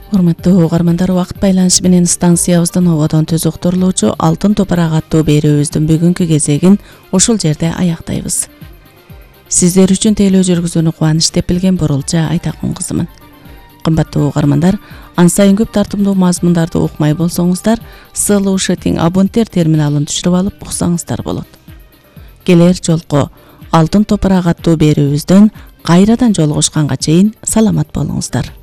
Урматтуу угармандар, убакыт байланышы менен станциябыздын ободон түз уктурулуучу Алтын топурак аттуу берүүбүздүн бүгүнкү кезегин ушул жерде аяктайбыз. Сиздер үчүн тейлөө жүргүзүүнү кубаныч деп билген Бурулча Айтакун кызымын. Кымбаттуу угармандар, ан сайын көп тартымдуу мазмундарды укмай болсоңуздар, Слушатин абоненттер терминалын түшүрүп алып уксаңыздар болот. Келер жолку Алтын топурак аттуу берүүбүздөн кайрадан жолугушканга чейин саламат болуңуздар.